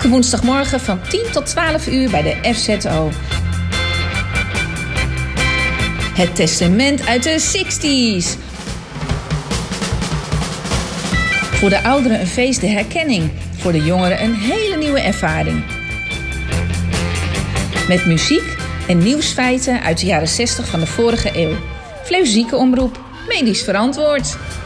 Elke woensdagmorgen van 10 tot 12 uur bij de FZO. Het testament uit de 60s. Voor de ouderen een feest der herkenning. Voor de jongeren een hele nieuwe ervaring. Met muziek en nieuwsfeiten uit de jaren 60 van de vorige eeuw. Fleuzieke omroep, medisch verantwoord.